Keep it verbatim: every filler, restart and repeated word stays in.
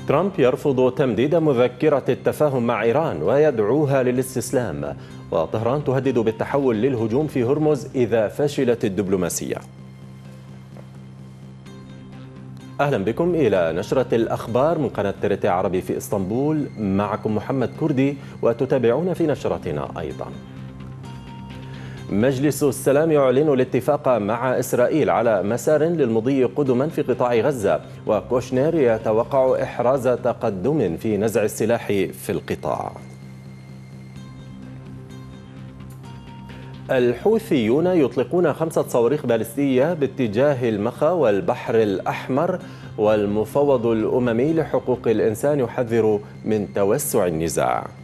ترامب يرفض تمديد مذكرة التفاهم مع إيران ويدعوها للاستسلام، وطهران تهدد بالتحول للهجوم في هرمز إذا فشلت الدبلوماسية. أهلا بكم إلى نشرة الأخبار من قناة ترتي عربي في إسطنبول، معكم محمد كردي، وتتابعون في نشرتنا أيضا. مجلس السلام يعلن الاتفاق مع إسرائيل على مسار للمضي قدما في قطاع غزة، وكوشنير يتوقع إحراز تقدم في نزع السلاح في القطاع. الحوثيون يطلقون خمسة صواريخ باليستية باتجاه المخا والبحر الأحمر، والمفوض الأممي لحقوق الإنسان يحذر من توسع النزاع.